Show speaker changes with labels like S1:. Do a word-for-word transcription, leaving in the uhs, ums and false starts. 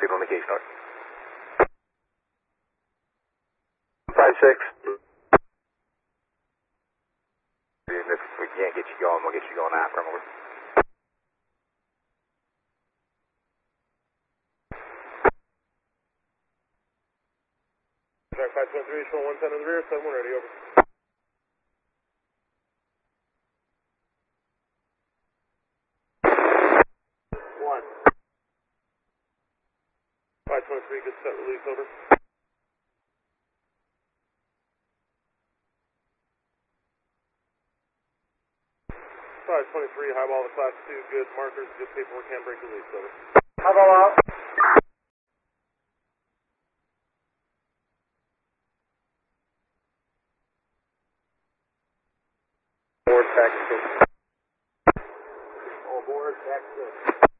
S1: signal indication north. five six. And if we can't get you going, we'll get you going after him. Over.
S2: five seven three, showing one ten in the rear, seven one ready, over. one. five twenty-three, good set release, over. five twenty-three, highball to class two, good markers, good paperwork, handbrake release, over.
S3: Highball out.
S1: Board taxi.
S3: All board, taxi.